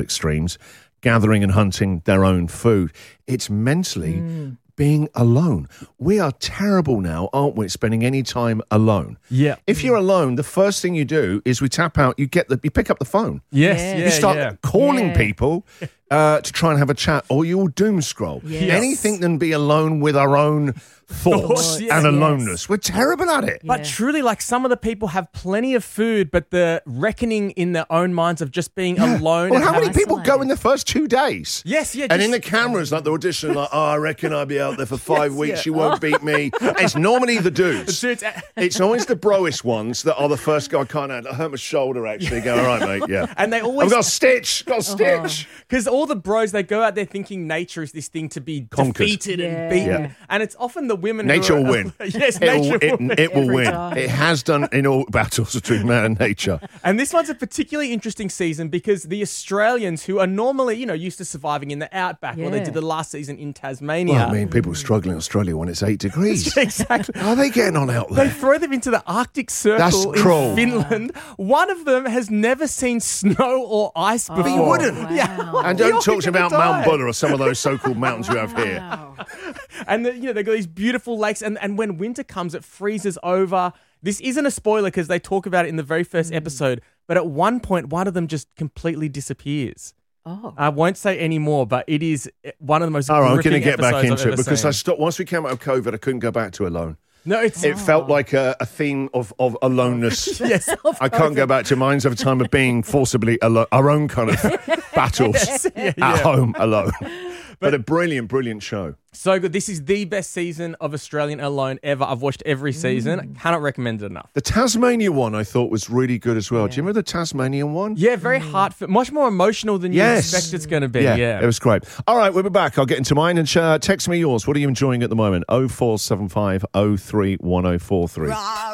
extremes, gathering and hunting their own food. It's mentally being alone. We are terrible now, aren't we, at spending any time alone? Yeah. If you're alone, the first thing you do is we tap out, you pick up the phone. Yes. Yeah. Yeah. You start yeah. calling people to try and have a chat, or you'll doom scroll. Yes. Anything than be alone with our own thoughts Yes. and Yes. aloneness. We're terrible at it. But truly, like, some of the people have plenty of food, but the reckoning in their own minds of just being alone. Well, and how many having- people go in the first 2 days? Yes, yeah. And just- in the cameras, like the audition, like, I reckon I'll be out there for 5 weeks. You won't beat me. And it's normally the dudes. Dudes- It's always the broish ones that are the first guy. I can't handle. I hurt my shoulder, actually. Go, all right, mate, yeah. And they always- I've got a stitch. Got a stitch. Because all the bros, they go out there thinking nature is this thing to be Conquered. defeated Yeah. and beaten. Yeah. And it's often the women Nature who will are, win. Yes, nature will win. It will Every win. time. It has done in all battles between man and nature. And this one's a particularly interesting season because the Australians, who are normally, used to surviving in the outback, well, they Yeah. did the last season in Tasmania. Well, I mean, people struggle in Australia when it's 8 degrees. Exactly. How are they getting on out They there? throw them into the Arctic Circle That's in cruel. Finland. One of them has never seen snow or ice before. you wouldn't. Wow. Yeah. And You're don't talk gonna about die. Mount Buller or some of those so-called mountains we have here. Wow. And they've got these beautiful lakes, and when winter comes, it freezes over. This isn't a spoiler because they talk about it in the very first episode, but at one point, one of them just completely disappears. Oh. I won't say any more, but it is one of the most All right, I'm gripping going to get back episodes I've into it ever because seen. I stopped once we came out of COVID. I couldn't go back to Alone. No, it's It felt like a theme of aloneness. yes. I can't go back to mine's of a time of being forcibly alone, our own kind of battles at home alone. But a brilliant, brilliant show. So good. This is the best season of Australian Alone ever. I've watched every season. Cannot recommend it enough. The Tasmania one I thought was really good as well. Do you remember the Tasmanian one? Yeah, very heartfelt, much more emotional than you expect it's going to be. Yeah. it was great. All right, we'll be back. I'll get into mine and text me yours. What are you enjoying at the moment? 0475 03 1043.